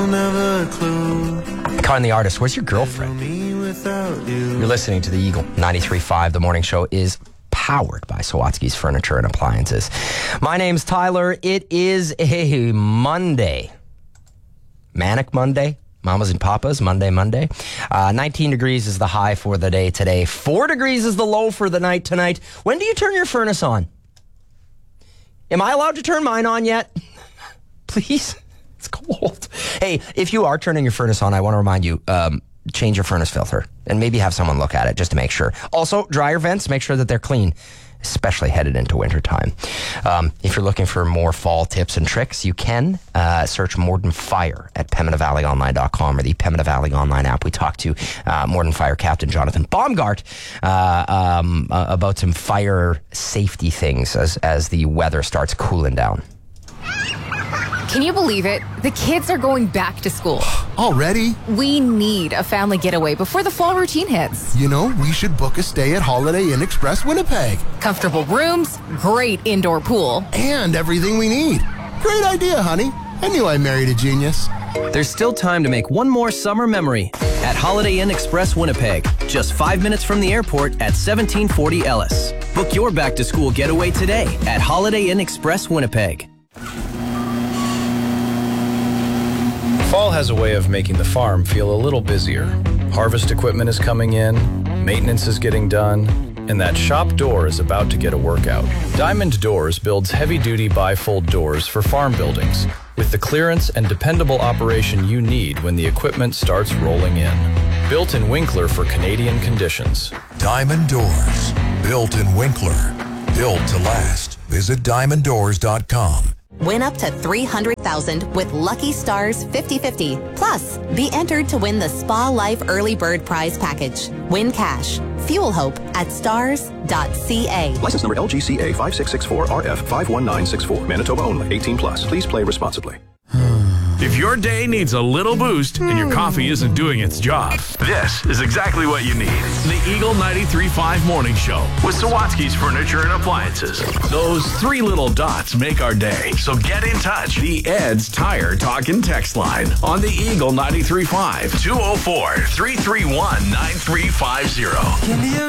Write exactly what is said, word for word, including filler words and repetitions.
never clue. Carn the artist, where's your girlfriend? You're listening to the Eagle ninety-three point five. The morning show is powered by Sawatsky's Furniture and Appliances. My name's Tyler. It is a Monday. Manic Monday. Mamas and Papas, Monday, Monday. Uh, nineteen degrees is the high for the day today. Four degrees is the low for the night tonight. When do you turn your furnace on? Am I allowed to turn mine on yet? Please? It's cold. Hey, if you are turning your furnace on, I want to remind you, um, change your furnace filter and maybe have someone look at it just to make sure. Also, dry your vents, make sure that they're clean, especially headed into wintertime. Um, if you're looking for more fall tips and tricks, you can uh, search Morden Fire at Pembina Valley Online dot com or the Pembina Valley Online app. We talked to uh, Morden Fire Captain Jonathan Baumgart uh, um, uh, about some fire safety things as, as the weather starts cooling down. Can you believe it? The kids are going back to school. Already? We need a family getaway before the fall routine hits. You know, we should book a stay at Holiday Inn Express Winnipeg. Comfortable rooms, great indoor pool. And everything we need. Great idea, honey. I knew I married a genius. There's still time to make one more summer memory at Holiday Inn Express Winnipeg. Just five minutes from the airport at seventeen forty Ellis. Book your back-to-school getaway today at Holiday Inn Express Winnipeg. Fall has a way of making the farm feel a little busier. Harvest equipment is coming in, maintenance is getting done, and that shop door is about to get a workout. Diamond Doors builds heavy-duty bifold doors for farm buildings with the clearance and dependable operation you need when the equipment starts rolling in. Built in Winkler for Canadian conditions. Diamond Doors. Built in Winkler. Built to last. Visit diamond doors dot com. Win up to three hundred thousand dollars with Lucky Stars fifty fifty. Plus, be entered to win the Spa Life Early Bird Prize Package. Win cash. Fuel hope at stars dot c a. License number L G C A five six six four R F five one nine six four. Manitoba only. eighteen plus. Please play responsibly. If your day needs a little boost and your coffee isn't doing its job, this is exactly what you need. The Eagle ninety-three point five Morning Show with Sawatsky's Furniture and Appliances. Those three little dots make our day. So get in touch. The Ed's Tire Talk and Text line on the Eagle ninety-three point five. two oh four, three three one, nine three five zero.